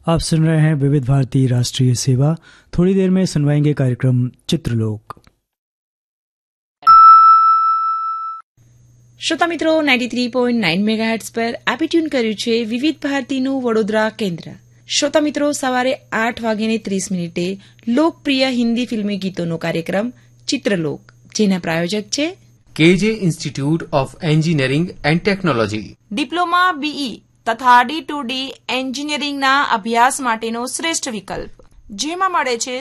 आप सुन रहे हैं विविध भारती राष्ट्रीय सेवा। थोड़ी देर में सुनवाएंगे कार्यक्रम चित्रलोक। શ્રોતા મિત્રો 93.9 મેગાહર્ટ્ઝ પર આપે ટ્યુન કર્યું છે વિવિધ ભારતીનું વડોદરા કેન્દ્ર। શ્રોતા મિત્રો, સવારે 8:30 લોકપ્રિય હિન્દી ફિલ્મી ગીતોનો કાર્યક્રમ ચિત્રલોક, જેના પ્રાયોજક છે કેજે institute of engineering and technology. Diploma, BE તથા D2D એન્જિનિયરિંગના અભ્યાસ માટેનો શ્રેષ્ઠ વિકલ્પ, જેમાં મળે છે